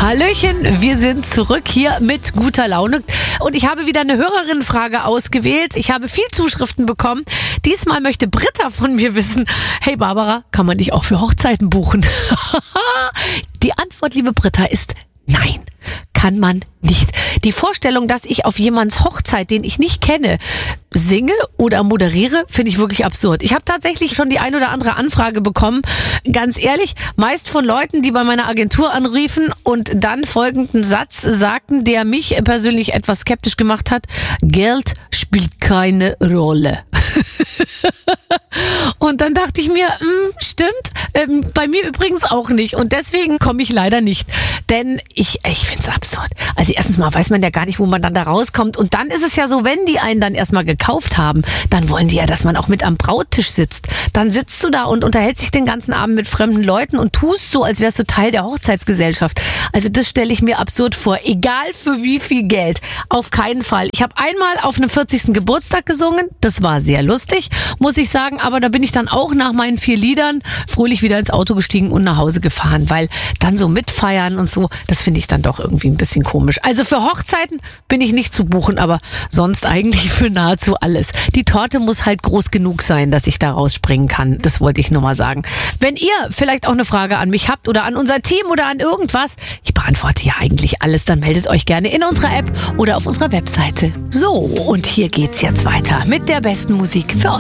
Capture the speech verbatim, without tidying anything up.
Hallöchen, wir sind zurück hier mit guter Laune und ich habe wieder eine Hörerinnenfrage ausgewählt. Ich habe viel Zuschriften bekommen. Diesmal möchte Britta von mir wissen, hey Barbara, kann man dich auch für Hochzeiten buchen? Die Antwort, liebe Britta, ist nein, kann man nicht. Die Vorstellung, dass ich auf jemands Hochzeit, den ich nicht kenne, singe oder moderiere, finde ich wirklich absurd. Ich habe tatsächlich schon die ein oder andere Anfrage bekommen, ganz ehrlich, meist von Leuten, die bei meiner Agentur anriefen und dann folgenden Satz sagten, der mich persönlich etwas skeptisch gemacht hat: Geld spielt keine Rolle. Und dann dachte ich mir, mh, stimmt, ähm, bei mir übrigens auch nicht. Und deswegen komme ich leider nicht. Denn ich, ich finde es absurd. Also erstens mal weiß man ja gar nicht, wo man dann da rauskommt. Und dann ist es ja so, wenn die einen dann erstmal gekauft haben, dann wollen die ja, dass man auch mit am Brauttisch sitzt. Dann sitzt du da und unterhältst dich den ganzen Abend mit fremden Leuten und tust so, als wärst du Teil der Hochzeitsgesellschaft. Also das stelle ich mir absurd vor. Egal für wie viel Geld. Auf keinen Fall. Ich habe einmal auf einem vierzigsten Geburtstag gesungen. Das war sehr lustig, muss ich sagen. Aber da bin ich dann auch nach meinen vier Liedern fröhlich wieder ins Auto gestiegen und nach Hause gefahren. Weil dann so mitfeiern und so, das finde ich dann doch irgendwie ein bisschen komisch. Also für Hochzeiten bin ich nicht zu buchen, aber sonst eigentlich für nahezu alles. Die Torte muss halt groß genug sein, dass ich da rausspringen kann. Das wollte ich nur mal sagen. Wenn ihr vielleicht auch eine Frage an mich habt oder an unser Team oder an irgendwas, ich beantworte ja eigentlich alles, dann meldet euch gerne in unserer App oder auf unserer Webseite. So, und hier geht's jetzt weiter mit der besten Musik für euch.